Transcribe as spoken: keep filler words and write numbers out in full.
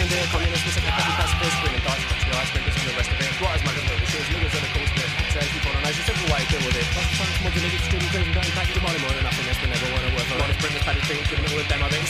Second day of communism, second petty pacifist, women thoughts, the arts, makers and the rest of it. What is my little issues, niggas are the coast bit. Says people on ice, a simple way to deal with it. Lots of times, more than niggas, students, crazy, going back to money more than nothing, that's been never won a word for. Honest, bring this petty thing, giving it with them, I think.